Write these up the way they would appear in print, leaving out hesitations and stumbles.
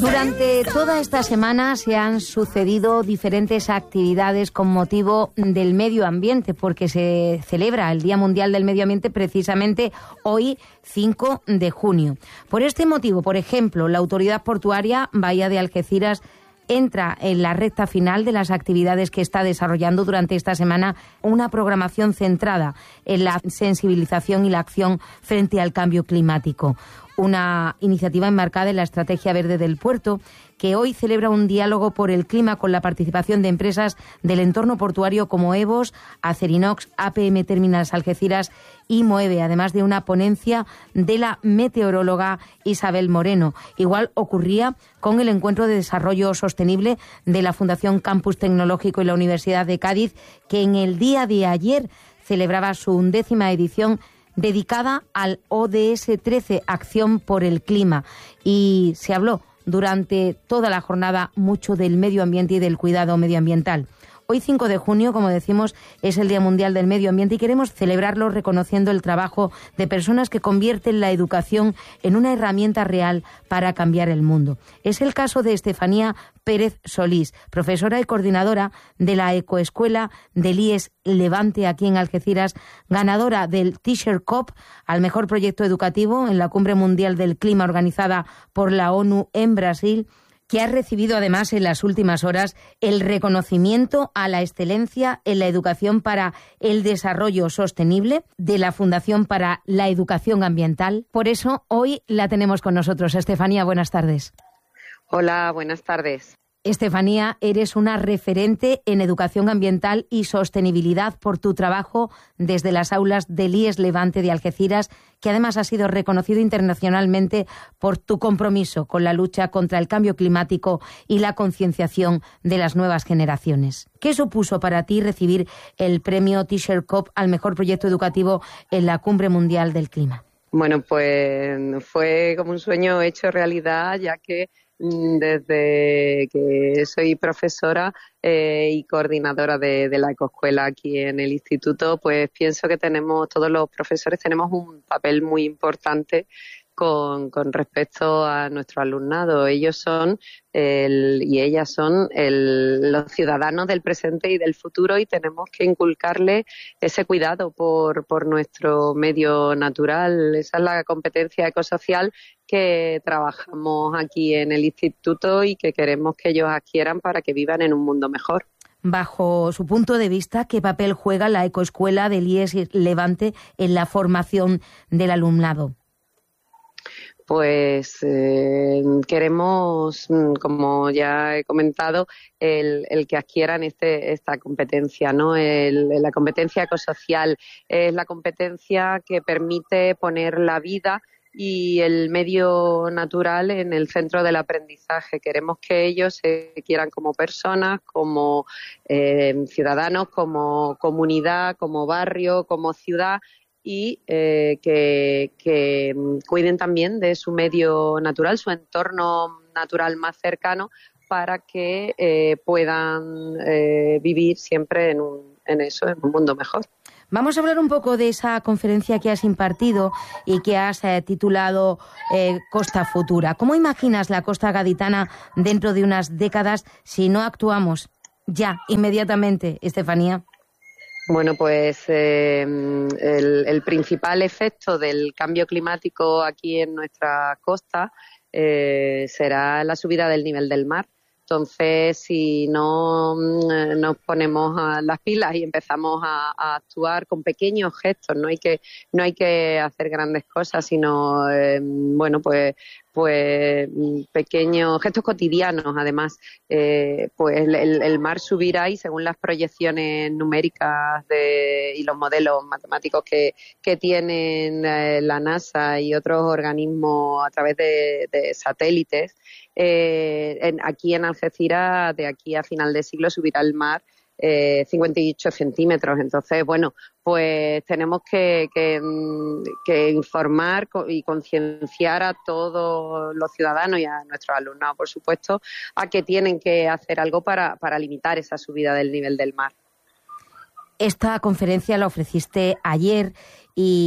Durante toda esta semana se han sucedido diferentes actividades con motivo del medio ambiente, porque se celebra el Día Mundial del Medio Ambiente precisamente hoy, 5 de junio. Por este motivo, por ejemplo, la Autoridad Portuaria Bahía de Algeciras entra en la recta final de las actividades que está desarrollando durante esta semana, una programación centrada en la sensibilización y la acción frente al cambio climático. Una iniciativa enmarcada en la Estrategia Verde del Puerto, que hoy celebra un diálogo por el clima con la participación de empresas del entorno portuario como EVOS, Acerinox, APM Terminals Algeciras y Moeve, además de una ponencia de la meteoróloga Isabel Moreno. Igual ocurría con el Encuentro de Desarrollo Sostenible de la Fundación Campus Tecnológico y la Universidad de Cádiz, que en el día de ayer celebraba su 11ª edición dedicada al ODS 13, Acción por el Clima. Y se habló durante toda la jornada mucho del medio ambiente y del cuidado medioambiental. Hoy, 5 de junio, como decimos, es el Día Mundial del Medio Ambiente y queremos celebrarlo reconociendo el trabajo de personas que convierten la educación en una herramienta real para cambiar el mundo. Es el caso de Estefanía Pérez Solís, profesora y coordinadora de la Ecoescuela del IES Levante aquí en Algeciras, ganadora del Teacher Cup al mejor proyecto educativo en la Cumbre Mundial del Clima organizada por la ONU en Brasil, que ha recibido además en las últimas horas el reconocimiento a la excelencia en la educación para el desarrollo sostenible de la Fundación para la Educación Ambiental. Por eso hoy la tenemos con nosotros. Estefanía, buenas tardes. Hola, buenas tardes. Estefanía, eres una referente en educación ambiental y sostenibilidad por tu trabajo desde las aulas del IES Levante de Algeciras, que además ha sido reconocido internacionalmente por tu compromiso con la lucha contra el cambio climático y la concienciación de las nuevas generaciones. ¿Qué supuso para ti recibir el premio Teacher Cup al mejor proyecto educativo en la Cumbre Mundial del Clima? Bueno, pues fue como un sueño hecho realidad, ya que desde que soy profesora y coordinadora de la Ecoescuela aquí en el instituto, pues pienso que todos los profesores tenemos un papel muy importante con respecto a nuestro alumnado. Ellos son y ellas son los ciudadanos del presente y del futuro, y tenemos que inculcarles ese cuidado por nuestro medio natural. Esa es la competencia ecosocial que trabajamos aquí en el instituto y que queremos que ellos adquieran para que vivan en un mundo mejor. Bajo su punto de vista, ¿qué papel juega la Ecoescuela del IES Levante en la formación del alumnado? Pues queremos, como ya he comentado, el que adquieran esta competencia, ¿no? La competencia ecosocial es la competencia que permite poner la vida y el medio natural en el centro del aprendizaje. Queremos que ellos se quieran como personas, como ciudadanos, como comunidad, como barrio, como ciudad, y que cuiden también de su medio natural, su entorno natural más cercano, para que puedan vivir siempre en un mundo mejor. Vamos a hablar un poco de esa conferencia que has impartido y que has titulado Costa Futura. ¿Cómo imaginas la costa gaditana dentro de unas décadas si no actuamos ya, inmediatamente, Estefanía? Bueno, pues el principal efecto del cambio climático aquí en nuestra costa será la subida del nivel del mar. Entonces, si no nos ponemos a las pilas y empezamos a actuar con pequeños gestos, no hay que hacer grandes cosas, sino pues pequeños gestos cotidianos. Además, pues el mar subirá, y según las proyecciones numéricas y los modelos matemáticos que tienen la NASA y otros organismos a través de satélites, aquí en Algeciras, de aquí a final de siglo, subirá el mar 58 centímetros. Entonces, bueno, pues tenemos que informar y concienciar a todos los ciudadanos y a nuestros alumnos, por supuesto, a que tienen que hacer algo para limitar esa subida del nivel del mar. Esta conferencia la ofreciste ayer y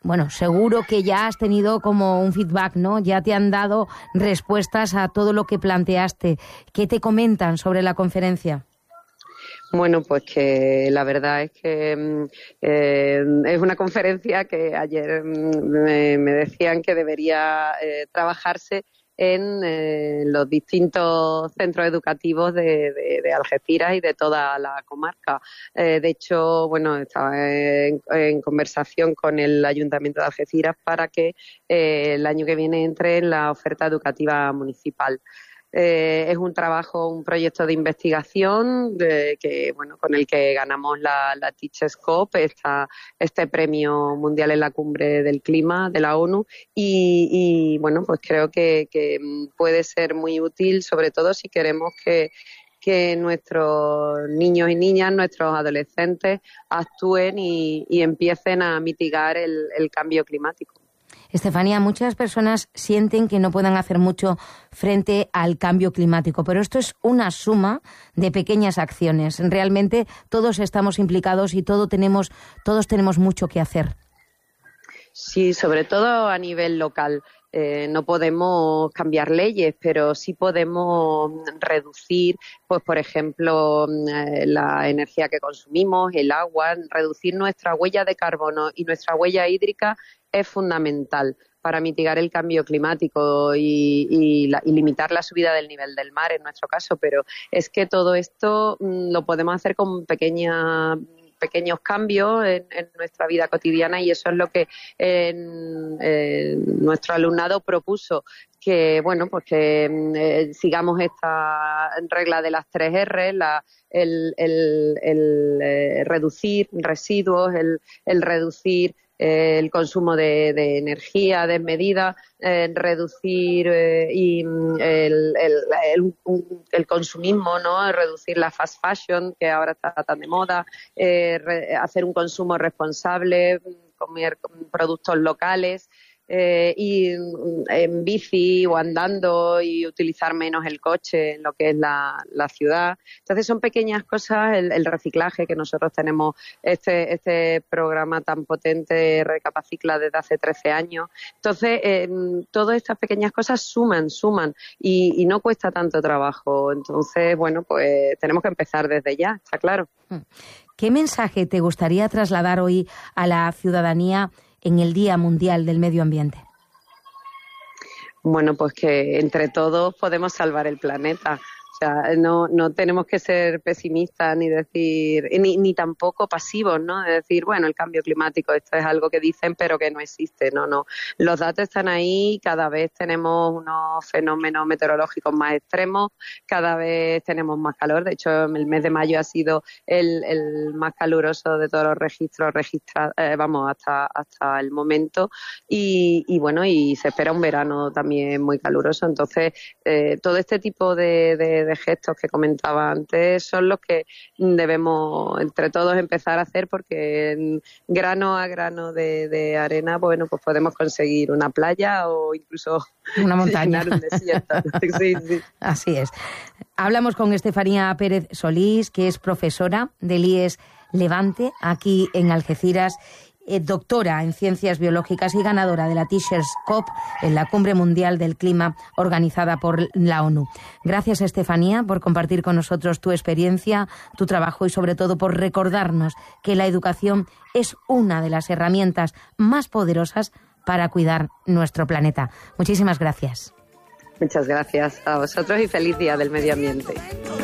bueno, seguro que ya has tenido como un feedback, ¿no? Ya te han dado respuestas a todo lo que planteaste. ¿Qué te comentan sobre la conferencia? Bueno, pues que la verdad es que es una conferencia que ayer me decían que debería trabajarse en los distintos centros educativos de Algeciras y de toda la comarca. De hecho, bueno, estaba en conversación con el Ayuntamiento de Algeciras para que el año que viene entre en la oferta educativa municipal. Es un trabajo, un proyecto de investigación con el que ganamos la Teachers Cup, este premio mundial en la cumbre del clima de la ONU y bueno, pues creo que puede ser muy útil, sobre todo si queremos que nuestros niños y niñas, nuestros adolescentes actúen y empiecen a mitigar el cambio climático. Estefanía, muchas personas sienten que no puedan hacer mucho frente al cambio climático, pero esto es una suma de pequeñas acciones. Realmente todos estamos implicados y todos tenemos mucho que hacer. Sí, sobre todo a nivel local. No podemos cambiar leyes, pero sí podemos reducir, pues por ejemplo, la energía que consumimos, el agua, reducir nuestra huella de carbono y nuestra huella hídrica es fundamental para mitigar el cambio climático y limitar la subida del nivel del mar en nuestro caso, pero es que todo esto lo podemos hacer con pequeños cambios en nuestra vida cotidiana y eso es lo que nuestro alumnado propuso, que bueno, pues que sigamos esta regla de las 3 R, el reducir residuos, el reducir el consumo de energía desmedida, reducir el consumismo, ¿no? Reducir la fast fashion, que ahora está tan de moda, hacer un consumo responsable, comer productos locales, ir en bici o andando y utilizar menos el coche en lo que es la ciudad. Entonces son pequeñas cosas, el reciclaje, que nosotros tenemos este programa tan potente, Recapacicla, desde hace 13 años. Entonces, todas estas pequeñas cosas suman y no cuesta tanto trabajo. Entonces, bueno, pues tenemos que empezar desde ya, está claro. ¿Qué mensaje te gustaría trasladar hoy a la ciudadanía en el Día Mundial del Medio Ambiente? Bueno, pues que entre todos podemos salvar el planeta. O sea, no tenemos que ser pesimistas ni decir, ni tampoco pasivos, ¿no? De decir, bueno, el cambio climático, esto es algo que dicen pero que no existe. No. Los datos están ahí, cada vez tenemos unos fenómenos meteorológicos más extremos, cada vez tenemos más calor. De hecho, el mes de mayo ha sido el más caluroso de todos los registros registrados, hasta el momento. Y bueno, y se espera un verano también muy caluroso. Entonces, todo este tipo de gestos que comentaba antes son los que debemos entre todos empezar a hacer, porque grano a grano de arena, bueno, pues podemos conseguir una playa o incluso una montaña, un desierto. Sí. Así es. Hablamos con Estefanía Pérez Solís, que es profesora del IES Levante aquí en Algeciras, doctora en Ciencias Biológicas y ganadora de la Teachers Cup en la Cumbre Mundial del Clima organizada por la ONU. Gracias, Estefanía, por compartir con nosotros tu experiencia, tu trabajo y sobre todo por recordarnos que la educación es una de las herramientas más poderosas para cuidar nuestro planeta. Muchísimas gracias. Muchas gracias a vosotros y feliz Día del Medio Ambiente.